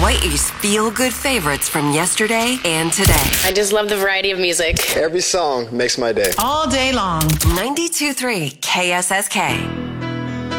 Hawaii's feel-good favorites from yesterday and today. I just love the variety of music. Every song makes my day. All day long. 92.3 KSSK.